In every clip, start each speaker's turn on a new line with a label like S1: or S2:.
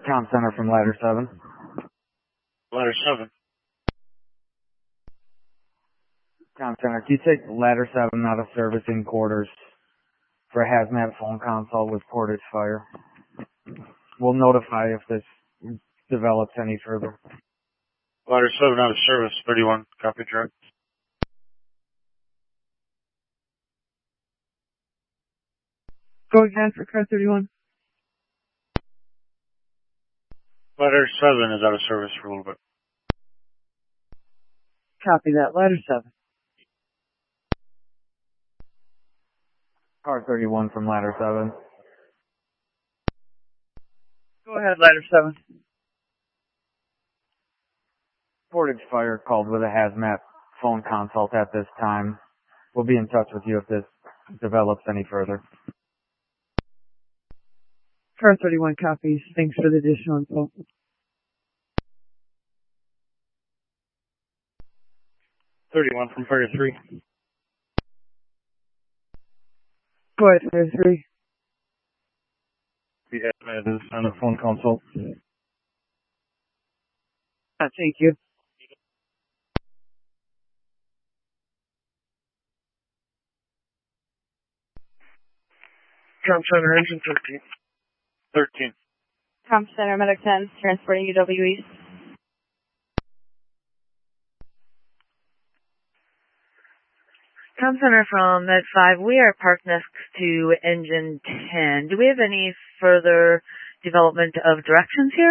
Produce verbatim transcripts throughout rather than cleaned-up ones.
S1: Comm Center from Ladder seven.
S2: Ladder seven.
S1: Comm Center, can you take Ladder seven out of service in quarters for a hazmat phone consult with Portage Fire? We'll notify if this develops any further.
S2: Ladder seven out of service, thirty-one, copy direct.
S3: Go again for car thirty-one.
S2: Ladder seven is out of service for a little bit.
S3: Copy that, ladder seven.
S1: Car thirty-one from Ladder seven.
S3: Go ahead, ladder seven.
S1: Portage Fire called with a hazmat phone consult at this time. We'll be in touch with you if this develops any further.
S3: Car thirty-one copies. Thanks for the additional info.
S2: thirty-one from Fire three.
S3: Go ahead, Fire three.
S2: The hazmat is on a phone consult.
S3: Ah, thank you. Comm Center, engine thirteen.
S2: thirteen.
S4: Comm Center, Medic ten, transporting U W East.
S5: Comm Center from Med five, we are parked next to engine ten. Do we have any further development of directions here?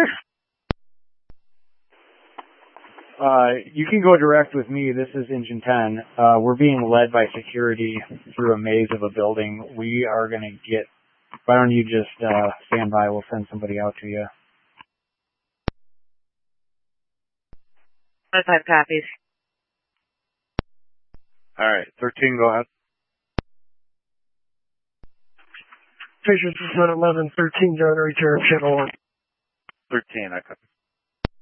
S1: Uh, you can go direct with me. This is Engine ten. Uh, we're being led by security through a maze of a building. We are going to get, why don't you just uh, stand by? We'll send somebody out to you.
S5: Med five copies.
S2: All right, thirteen, go ahead.
S3: Patients is at eleven thirteen, John, return channel one.
S2: thirteen, I copy.